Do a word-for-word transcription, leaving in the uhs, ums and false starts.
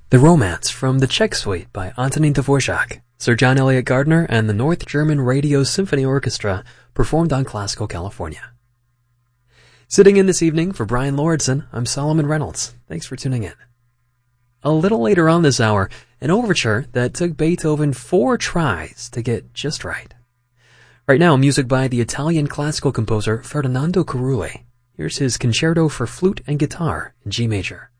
The Romance from the Czech Suite by Antonín Dvořák, Sir John Eliot Gardner and the North German Radio Symphony Orchestra performed on Classical California. Sitting in this evening for Brian Lauritsen, I'm Solomon Reynolds. Thanks for tuning in. A little later on this hour, an overture that took Beethoven four tries to get just right. Right now, music by the Italian classical composer Ferdinando Carulli. Here's his Concerto for Flute and Guitar in G major.